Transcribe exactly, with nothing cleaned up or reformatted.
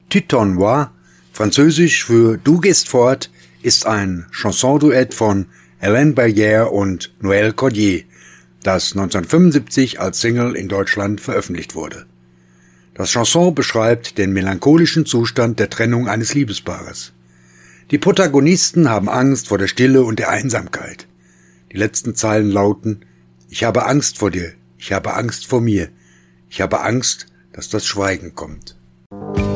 Tu t'en vas, französisch für Du gehst fort, ist ein Chansonduett von Hélène Berger und Noël Cordier, das neunzehnhundertfünfundsiebzig als Single in Deutschland veröffentlicht wurde. Das Chanson beschreibt den melancholischen Zustand der Trennung eines Liebespaares. Die Protagonisten haben Angst vor der Stille und der Einsamkeit. Die letzten Zeilen lauten: Ich habe Angst vor dir, ich habe Angst vor mir, ich habe Angst, dass das Schweigen kommt.